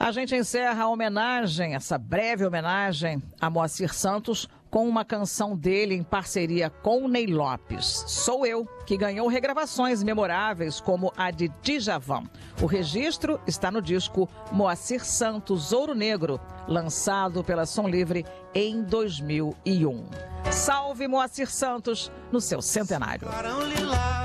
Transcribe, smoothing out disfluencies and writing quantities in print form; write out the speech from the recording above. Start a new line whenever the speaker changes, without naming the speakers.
A gente encerra a homenagem, essa breve homenagem a Moacir Santos, com uma canção dele em parceria com Ney Lopes. Sou Eu, que ganhou regravações memoráveis como a de Djavan. O registro está no disco Moacir Santos Ouro Negro, lançado pela Som Livre em 2001. Salve Moacir Santos no seu centenário.